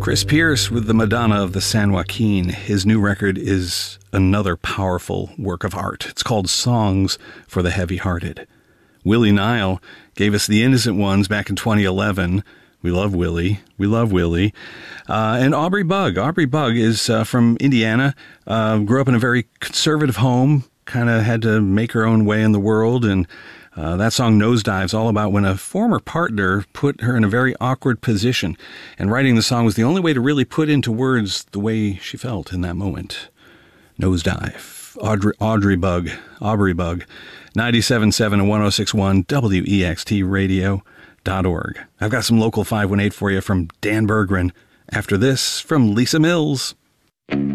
Chris Pierce with the Madonna of the San Joaquin. His new record is another powerful work of art. It's called Songs for the Heavy-Hearted. Willie Nile gave us The Innocent Ones back in 2011. We love Willie. We love Willie. And Aubrey Bugg. Aubrey Bugg is from Indiana, grew up in a very conservative home, kind of had to make her own way in the world, and that song Nosedive's all about when a former partner put her in a very awkward position, and writing the song was the only way to really put into words the way she felt in that moment. Nosedive. Aubrey Bugg, 97.7 and 106.1 WEXTradio.org. I've got some local 518 for you from Dan Berggren. After this, from Lisa Mills.